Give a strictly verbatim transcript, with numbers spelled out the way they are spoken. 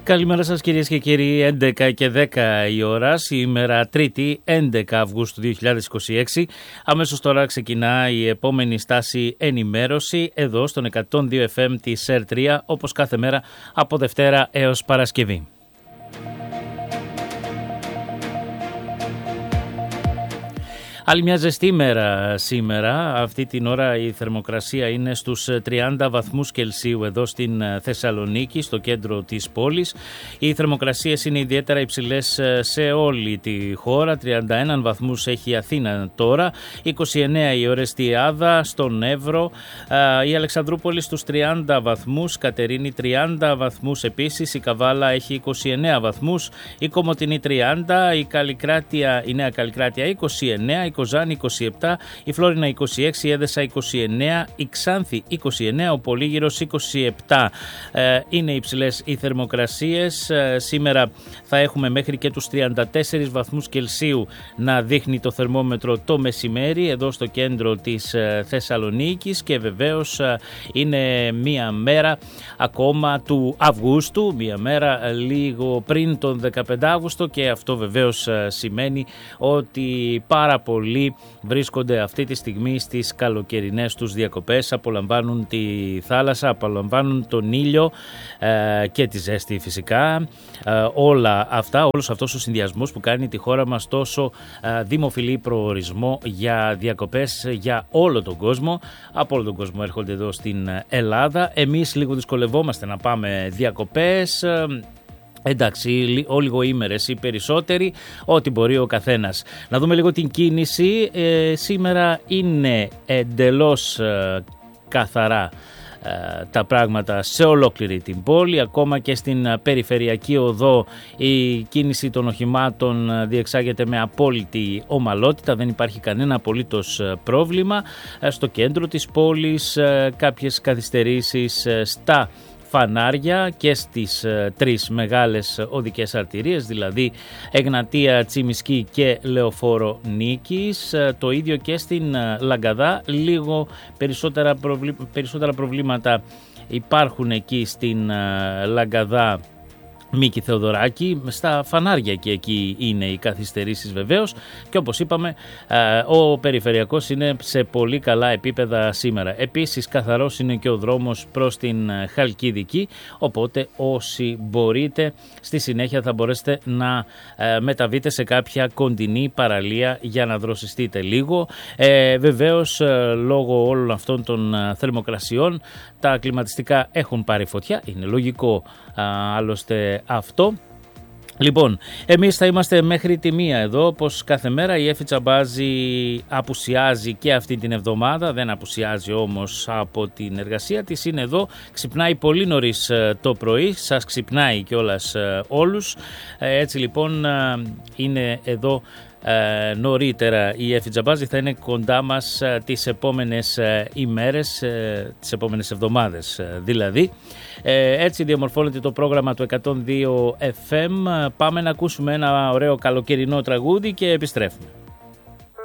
Καλημέρα σας κυρίες και κύριοι, έντεκα και δέκα η ώρα, σήμερα Τρίτη έντεκα Αυγούστου δύο χιλιάδες είκοσι έξι. Αμέσως τώρα ξεκινά η επόμενη στάση ενημέρωση εδώ στον εκατόν δύο εφ εμ της ΕΡ τρία, όπως κάθε μέρα από Δευτέρα έως Παρασκευή. Άλλη μια ζεστή μέρα σήμερα. Αυτή την ώρα η θερμοκρασία είναι στους τριάντα βαθμούς Κελσίου εδώ στην Θεσσαλονίκη, στο κέντρο της πόλης. Οι θερμοκρασίες είναι ιδιαίτερα υψηλές σε όλη τη χώρα. τριάντα ένα βαθμούς έχει η Αθήνα τώρα, είκοσι εννέα η Ορεστιάδα, στον Εύρο, η Αλεξανδρούπολη στους τριάντα βαθμούς, Κατερίνη τριάντα βαθμούς επίσης, η Καβάλα έχει είκοσι εννέα βαθμούς, η Κομοτηνή τριάντα, η Καλλικράτεια, η Νέα Καλλικράτεια είκοσι εννέα, η Κοζάνη είκοσι επτά, η Φλόρινα είκοσι έξι, η Έδεσα είκοσι εννέα, η Ξάνθη είκοσι εννέα, ο Πολύγυρος είκοσι επτά. Ε, είναι υψηλές οι θερμοκρασίες. Ε, σήμερα θα έχουμε μέχρι και τους τριάντα τέσσερις βαθμούς Κελσίου να δείχνει το θερμόμετρο το μεσημέρι εδώ στο κέντρο της ε, Θεσσαλονίκης, και βεβαίως ε, είναι μία μέρα ακόμα του Αυγούστου, μία μέρα ε, λίγο πριν τον δεκαπέντε Αύγουστο, και αυτό βεβαίως ε, σημαίνει ότι πάρα πολλοί βρίσκονται αυτή τη στιγμή στις καλοκαιρινές τους διακοπές, απολαμβάνουν τη θάλασσα, απολαμβάνουν τον ήλιο ε, και τη ζέστη φυσικά. Ε, όλα αυτά, όλος αυτός ο συνδυασμός που κάνει τη χώρα μας τόσο ε, δημοφιλή προορισμό για διακοπές για όλο τον κόσμο. Από όλο τον κόσμο έρχονται εδώ στην Ελλάδα. Εμείς λίγο δυσκολευόμαστε να πάμε διακοπές. Ε, Εντάξει, ο λιγοήμερες ή περισσότεροι, ό,τι μπορεί ο καθένας. Να δούμε λίγο την κίνηση. Ε, σήμερα είναι εντελώς ε, καθαρά ε, τα πράγματα σε ολόκληρη την πόλη. Ακόμα και στην περιφερειακή οδό η κίνηση των οχημάτων διεξάγεται με απόλυτη ομαλότητα. Δεν υπάρχει κανένα απολύτως πρόβλημα. Ε, στο κέντρο της πόλης ε, κάποιες καθυστερήσεις ε, στα φανάρια και στις ε, τρεις μεγάλες οδικές αρτηρίες, δηλαδή Εγνατία, Τσιμισκή και Λεωφόρο Νίκης. Ε, το ίδιο και στην ε, Λαγκαδά. Λίγο περισσότερα, προβλή... περισσότερα προβλήματα υπάρχουν εκεί στην ε, Λαγκαδά Μίκη Θεοδωράκη. Στα φανάρια και εκεί είναι οι καθυστερήσεις βεβαίως, και όπως είπαμε ο περιφερειακός είναι σε πολύ καλά επίπεδα σήμερα. Επίσης καθαρός είναι και ο δρόμος προς την Χαλκίδικη, οπότε όσοι μπορείτε στη συνέχεια θα μπορέσετε να μεταβείτε σε κάποια κοντινή παραλία για να δροσιστείτε λίγο. Ε, βεβαίως λόγω όλων αυτών των θερμοκρασιών τα κλιματιστικά έχουν πάρει φωτιά, είναι λογικό α, άλλωστε αυτό. Λοιπόν, εμείς θα είμαστε μέχρι τη μία εδώ, όπως κάθε μέρα. Η Έφη Τσαμπάζη απουσιάζει και αυτή την εβδομάδα, δεν απουσιάζει όμως από την εργασία της, είναι εδώ, ξυπνάει πολύ νωρίς το πρωί, σας ξυπνάει κιόλας όλους. Έτσι λοιπόν είναι εδώ Ε, νωρίτερα. Η Έφη Τσαμπάζη θα είναι κοντά μας ε, τις επόμενες ε, ημέρες, ε, τις επόμενες εβδομάδες ε, δηλαδή. Ε, έτσι διαμορφώνεται το πρόγραμμα του εκατόν δύο εφ εμ. Πάμε να ακούσουμε ένα ωραίο καλοκαιρινό τραγούδι και επιστρέφουμε.